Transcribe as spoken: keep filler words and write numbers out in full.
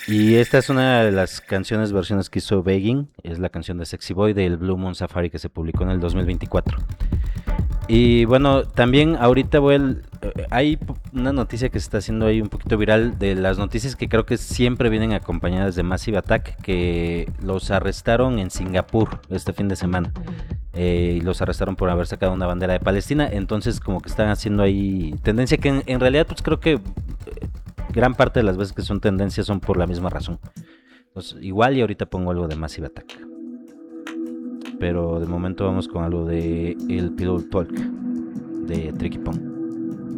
Y esta es una de las canciones, versiones que hizo Begging, es la canción de Sexy Boy del Blue Moon Safari que se publicó en el dos mil veinticuatro. Y bueno, también ahorita voy al, eh, hay una noticia que se está haciendo ahí un poquito viral de las noticias que creo que siempre vienen acompañadas de Massive Attack, que los arrestaron en Singapur este fin de semana. Eh, y los arrestaron por haber sacado una bandera de Palestina, entonces como que están haciendo ahí tendencia que en, en realidad pues creo que eh, gran parte de las veces que son tendencias son por la misma razón. Entonces, igual y ahorita pongo algo de Massive Attack. Pero de momento vamos con algo de El Pillow Talk de Tricky Pong.